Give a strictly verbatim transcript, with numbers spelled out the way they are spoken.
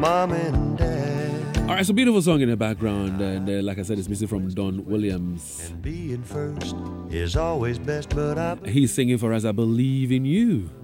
mom and dad. All right, it's a beautiful song in the background, and uh, like I said, it's music from Don Williams. And being first is always best, but I He's singing for us, I Believe in You.